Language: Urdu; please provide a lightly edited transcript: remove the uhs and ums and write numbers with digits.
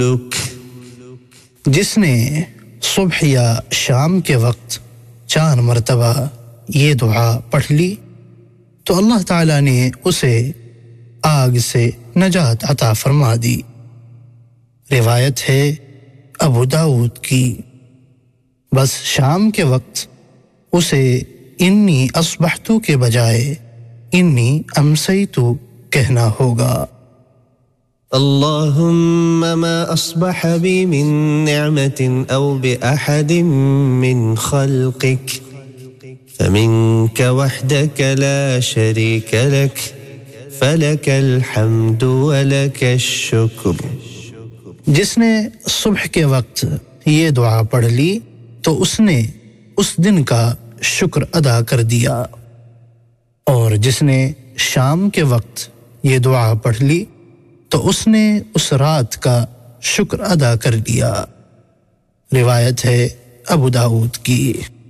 جس نے صبح یا شام کے وقت 4 مرتبہ یہ دعا پڑھ لی تو اللہ تعالیٰ نے اسے آگ سے نجات عطا فرما دی۔ روایت ہے ابو داؤد کی۔ بس شام کے وقت اسے انی اصبحت کے بجائے انی امسیت کہنا ہوگا۔ اللهم ما أصبح بي من نعمة أو بأحد من خلقك فمنك وحدك لا شريك لك فلك الحمد ولك الشكر۔ جس نے صبح کے وقت یہ دعا پڑھ لی تو اس نے اس دن کا شکر ادا کر دیا، اور جس نے شام کے وقت یہ دعا پڑھ لی تو اس نے اس رات کا شکر ادا کر لیا۔ روایت ہے ابو داؤد کی۔